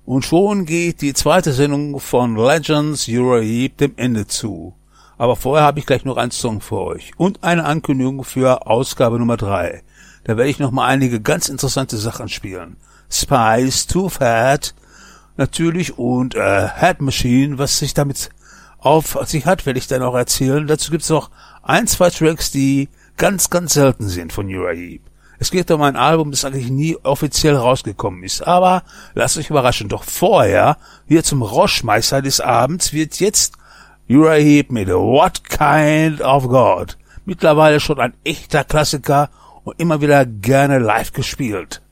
Und schon geht die zweite Sendung von Legends Uriah Heep dem Ende zu. Aber vorher habe ich gleich noch einen Song für euch und eine Ankündigung für Ausgabe Nummer 3. Da werde ich noch mal einige ganz interessante Sachen spielen. Spice, Too Fat, natürlich und Head Machine, was sich damit auf sich hat, werde ich dann auch erzählen. Dazu gibt's noch ein, zwei Tracks, die ganz, ganz selten sind von Uriah Heep. Es geht um ein Album, das eigentlich nie offiziell rausgekommen ist. Aber lasst euch überraschen. Doch vorher, hier zum Rauschmeister des Abends, wird jetzt Uriah Heep mit What Kind of God. Mittlerweile schon ein echter Klassiker und immer wieder gerne live gespielt.